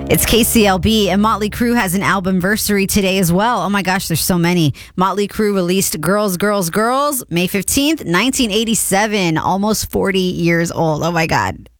It's KCLB, and Motley Crue has an albumversary today as well. Oh my gosh, there's so many. Motley Crue released Girls, Girls, Girls, May 15th, 1987, almost 40 years old. Oh my God.